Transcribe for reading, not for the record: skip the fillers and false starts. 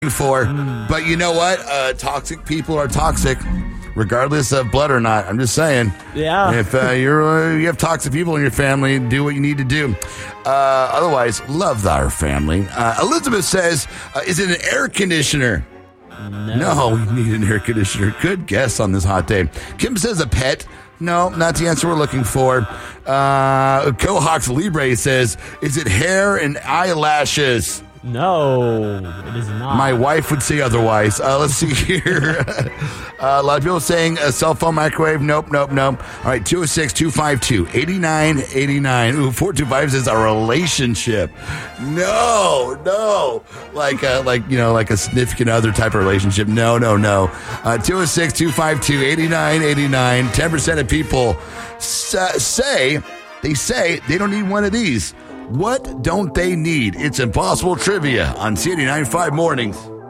for. But you know what? Toxic people are toxic, regardless of blood or not. I'm just saying. Yeah. If you have toxic people in your family, do what you need to do. Otherwise, love our family. Elizabeth says, is it an air conditioner? No, we need an air conditioner. Good guess on this hot day. Kim says a pet. No, not the answer we're looking for. Cohawks Libre says, is it hair and eyelashes? No, it is not. My wife would say otherwise. Let's see here. A lot of people saying a cell phone microwave. Nope. All right, 206-252-8989. Ooh, 425 says a relationship. No. Like a significant other type of relationship. No. 206-252-8989. 10% of people say they don't need one of these. What don't they need? It's Impossible Trivia on C89.5 Mornings.